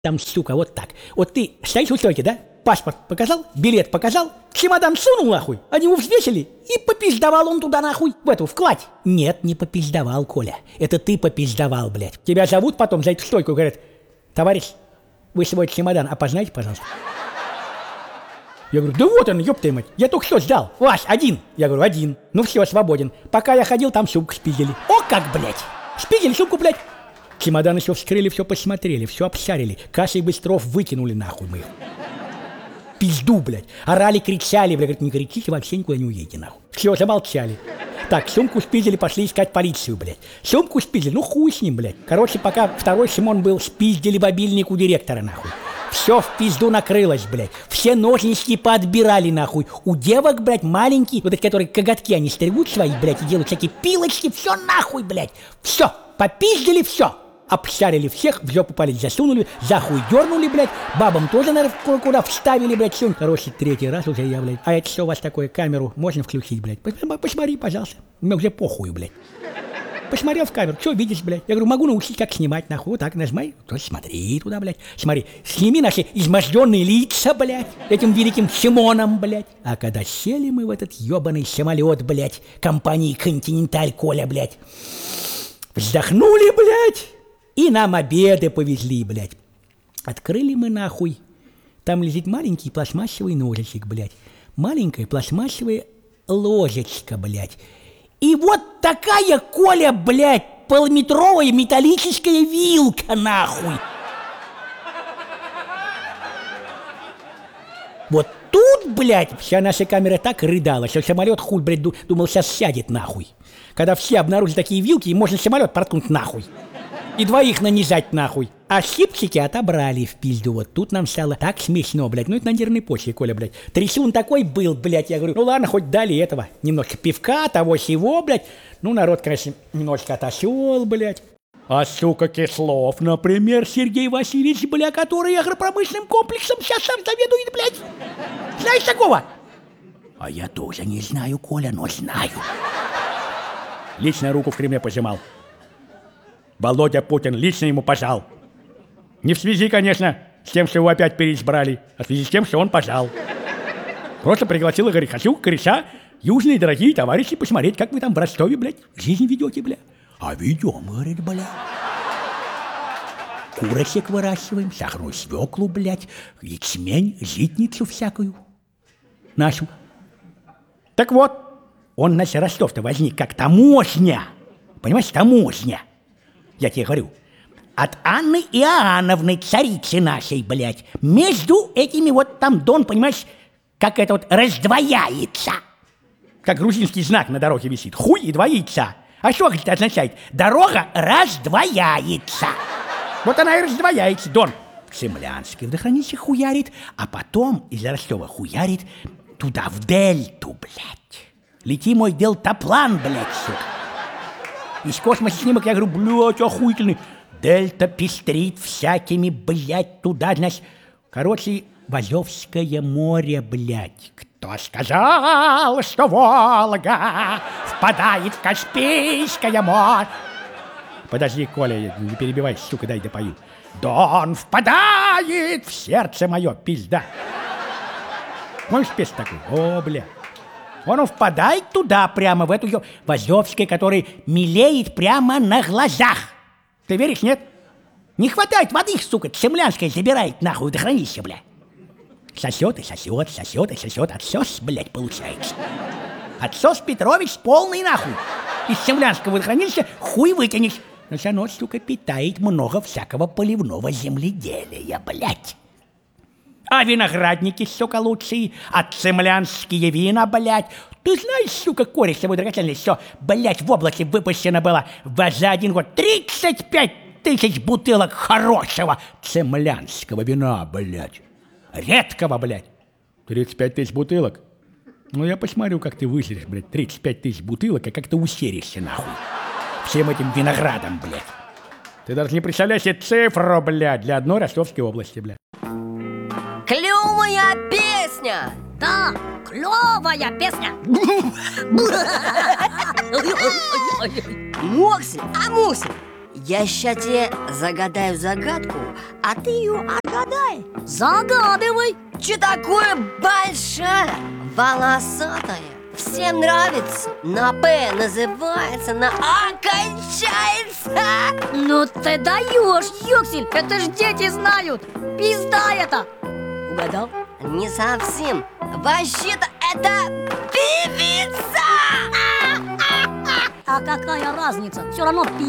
Там, сука, вот так. Вот ты стоишь у стойки, да? Паспорт показал, билет показал, чемодан сунул нахуй, они его взвесили, и попиздовал он туда нахуй, в эту, в кладь. Нет, не попиздовал, Коля, это ты попиздовал, блядь. Тебя зовут потом за эту стойку, говорят: товарищ, вы свой чемодан опознайте, пожалуйста. Я говорю: да вот он, ёб твою мать, я только что сдал. Вась, один. Я говорю: один. Ну все, свободен. Пока я ходил, там сумку спиздили. О как, блядь, спиздили сумку, блядь. Чемодан еще вскрыли, все посмотрели, все обшарили. Кашей Быстров выкинули нахуй мы их. Пизду, блядь. Орали, кричали, блядь. Говорит: не кричите, вообще никуда не уедете, нахуй. Все, замолчали. Так, сумку спиздили, пошли искать полицию, блядь. Сумку спиздили, ну хуй с ним, блядь. Короче, пока второй Симон был, спиздили мобильник у директора, нахуй. Все в пизду накрылось, блядь. Все ножнички поотбирали, нахуй. У девок, блядь, маленькие, вот эти, которые коготки, они стригут свои, блядь, и делают всякие пилочки. Все нахуй, блядь. Все, попиздили все. Обшарили всех, в жопу палец засунули, за хуй дернули, блядь, бабам тоже, наверное, куда вставили, блядь, все. Короче, третий раз уже я, блядь. А это что у вас такое, камеру можно включить, блядь? Посмотри, пожалуйста. Мне уже похуй, блядь. Посмотрел в камеру, что видишь, блядь? Я говорю: могу научить, как снимать, нахуй. Вот так нажимай, то смотри туда, блядь. Смотри, сними наши изможденные лица, блядь, этим великим Симоном, блядь. А когда сели мы в этот ебаный самолет, блядь, компании «Континенталь», Коля, блядь, вздохнули, блядь, и нам обеды повезли, блядь. Открыли мы нахуй. Там лежит маленький пластмассовый ножичек, блядь. Маленькая пластмассовая ложечка, блядь. И вот такая, Коля, блядь, полуметровая металлическая вилка, нахуй. Вот тут, блядь, вся наша камера так рыдала, что самолет, хуй, блядь, думал, сейчас сядет, нахуй. Когда все обнаружили такие вилки, и можно самолет проткнуть, нахуй. И двоих нанизать, нахуй. А щипчики отобрали в пизду. Вот тут нам стало так смешно, блядь. Ну это на нервной почве, Коля, блядь. Трясун такой был, блядь. Я говорю: ну ладно, хоть дали этого. Немножко пивка, того-сего, блядь. Ну народ, конечно, немножко отошел, блядь. А сука Кислов, например, Сергей Васильевич, бля, который агропромышленным комплексом сейчас сам заведует, блядь. Знаешь такого? А я тоже не знаю, Коля, но знаю. Лично руку в Кремле пожимал. Володя Путин лично ему пожал. Не в связи, конечно, с тем, что его опять переизбрали, а в связи с тем, что он пожал. Просто пригласил и говорит: хочу кореша, южные дорогие товарищи, посмотреть, как вы там в Ростове, блядь, жизнь ведете, бля. А ведем, говорит, бля. Курочек выращиваем, сахарную свеклу, блядь, ячмень, житницу всякую. Нашу. Так вот, он наш Ростов-то возник как таможня. Понимаешь, таможня. Я тебе говорю, от Анны Иоанновны, царицы нашей, блядь, между этими вот там Дон, понимаешь, как это вот раздвояется. Как грузинский знак на дороге висит. Хуй и двоится. А что это означает? Дорога раздвояется. Вот она и раздвояется, Дон. В Цимлянске водохранилище хуярит, а потом из Ростова хуярит туда, в дельту, блядь. Лети, мой делтаплан, блядь, сука. Из космоса снимок, я говорю: блядь, охуительный. Дельта пестрит всякими, блядь, туда, значит. Короче, Азовское море, блядь. Кто сказал, что Волга впадает в Каспийское море? Подожди, Коля, не перебивай, сука, дай допою. Дон впадает в сердце мое, пизда. Можешь петь такой? О, блядь. Он впадает туда, прямо в эту в Азовское, который мелеет прямо на глазах. Ты веришь, нет? Не хватает воды, сука, Цимлянская забирает нахуй водохранилище, бля. Сосет и сосет, сосет и сосет. Отсос, блядь, получается. Отсос Петрович полный нахуй. Из Цимлянского водохранилища хуй вытянешь. Но все равно, сука, питает много всякого поливного земледелия, блядь. А виноградники, сука, лучшие, а цимлянские вина, блядь. Ты знаешь, сука, коричневую драгоценность, что, блядь, в области выпущено было за один год 35 тысяч бутылок хорошего цимлянского вина, блядь. Редкого, блядь. 35 тысяч бутылок? Ну, я посмотрю, как ты высидишь, блядь, 35 тысяч бутылок, и как ты усеришься, нахуй. Всем этим виноградом, блядь. Ты даже не представляешь себе цифру, блядь, для одной Ростовской области, блядь. Клевая песня! Да, клевая песня. Мокси, Я сейчас тебе загадаю загадку, а ты ее отгадай. Загадывай. Че такое большая, волосатая? Всем нравится, на П называется, на А кончается. Ну ты даешь, Юксель, это ж дети знают. Пизда это. Угадал? Не совсем. Вообще-то это певица. А какая разница? Все равно